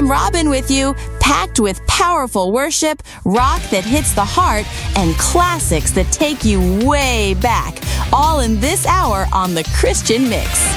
I'm Robin with you, packed with powerful worship, rock that hits the heart, and classics that take you way back. All in this hour on The Christian Mix.